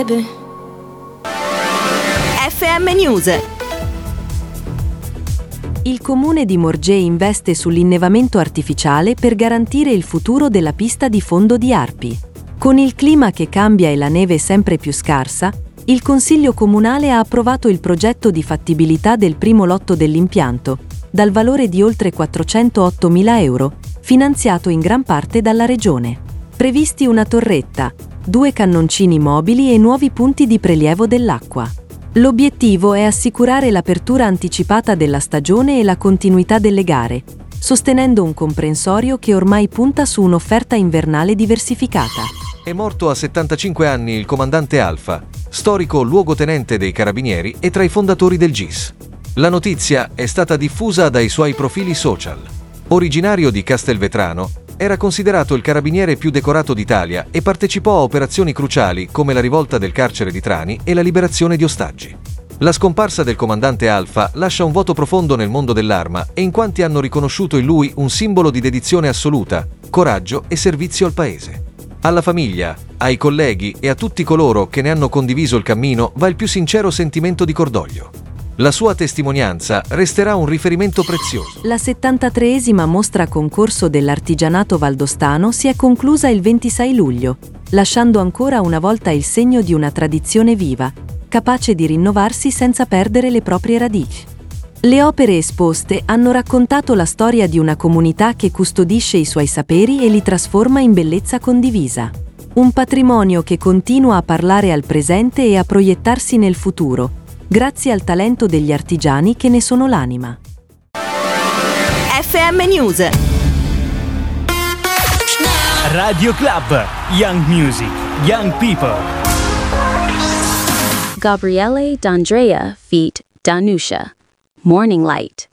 baby. FM News. Il comune di Morgée investe sull'innevamento artificiale per garantire il futuro della pista di fondo di Arpi. Con il clima che cambia e la neve sempre più scarsa, il Consiglio Comunale ha approvato il progetto di fattibilità del primo lotto dell'impianto, dal valore di oltre 408.000 euro, finanziato in gran parte dalla Regione. Previsti una torretta, 2 cannoncini mobili e nuovi punti di prelievo dell'acqua. L'obiettivo è assicurare l'apertura anticipata della stagione e la continuità delle gare, sostenendo un comprensorio che ormai punta su un'offerta invernale diversificata. È morto a 75 anni il comandante Alfa, storico luogotenente dei Carabinieri e tra i fondatori del GIS. La notizia è stata diffusa dai suoi profili social. Originario di Castelvetrano, era considerato il carabiniere più decorato d'Italia e partecipò a operazioni cruciali come la rivolta del carcere di Trani e la liberazione di ostaggi. La scomparsa del comandante Alfa lascia un vuoto profondo nel mondo dell'arma e in quanti hanno riconosciuto in lui un simbolo di dedizione assoluta, coraggio e servizio al paese. Alla famiglia, ai colleghi e a tutti coloro che ne hanno condiviso il cammino va il più sincero sentimento di cordoglio. La sua testimonianza resterà un riferimento prezioso. La 73esima mostra concorso dell'artigianato valdostano si è conclusa il 26 luglio, lasciando ancora una volta il segno di una tradizione viva, capace di rinnovarsi senza perdere le proprie radici. Le opere esposte hanno raccontato la storia di una comunità che custodisce i suoi saperi e li trasforma in bellezza condivisa. Un patrimonio che continua a parlare al presente e a proiettarsi nel futuro, grazie al talento degli artigiani che ne sono l'anima. FM News. Radio Club. Young Music. Young People. Gabriele D'Andrea feat. Danusha. Morning Light.